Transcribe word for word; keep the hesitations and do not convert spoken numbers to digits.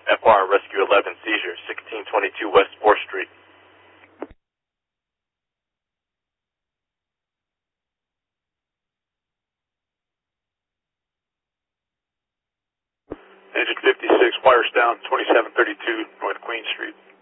F R Rescue eleven, seizure, sixteen twenty-two West fourth Street. Agent fifty-six, wires down, twenty-seven thirty-two North Queen Street.